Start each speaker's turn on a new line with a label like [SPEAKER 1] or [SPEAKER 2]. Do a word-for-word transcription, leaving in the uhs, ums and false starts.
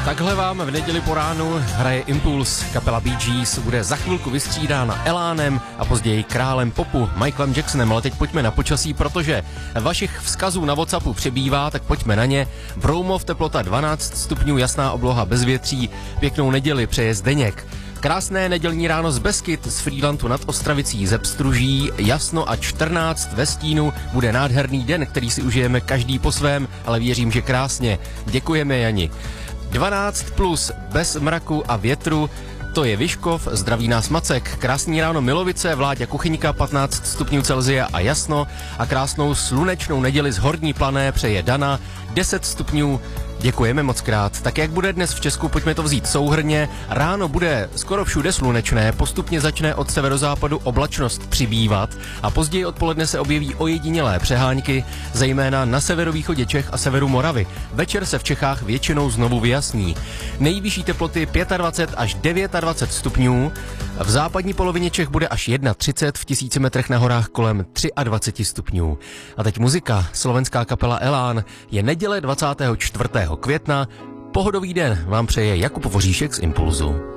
[SPEAKER 1] Takhle vám v neděli po ránu hraje Impuls. Kapela Bee Gees bude za chvilku vystřídána Elánem a později králem popu Michaelem Jacksonem. Ale teď pojďme na počasí, protože vašich vzkazů na WhatsAppu přebývá, tak pojďme na ně. V Roumov teplota dvanáct stupňů, jasná obloha bez větří, pěknou neděli přeje Zdeněk. Krásné nedělní ráno z Beskyt, z Frýdlantu nad Ostravicí ze Pstruží, jasno a čtrnáct ve stínu, bude nádherný den, který si užijeme každý po svém, ale věřím, že krásně. Děkujeme, Jani. dvanáct plus bez mraku a větru, to je Vyškov, zdraví nás Macek. Krásný ráno Milovice, Vláďa Kuchyňka, patnáct stupňů Celsia a jasno. A krásnou slunečnou neděli z Horní Plané přeje Dana, deset stupňů. Děkujeme moc krát. Tak jak bude dnes v Česku, pojďme to vzít souhrnně. Ráno bude skoro všude slunečné, postupně začne od severozápadu oblačnost přibývat a později odpoledne se objeví ojedinělé přehánky, zejména na severovýchodě Čech a severu Moravy. Večer se v Čechách většinou znovu vyjasní. Nejvyšší teploty dvacet pět až dvacet devět stupňů. V západní polovině Čech bude až třicet jedna v tisíci metrech na horách kolem dvacet tři stupňů. A teď muzika. Slovenská kapela Elán. Je neděle dvacátého čtvrtého května. Pohodový den vám přeje Jakub Voříšek z Impulzu.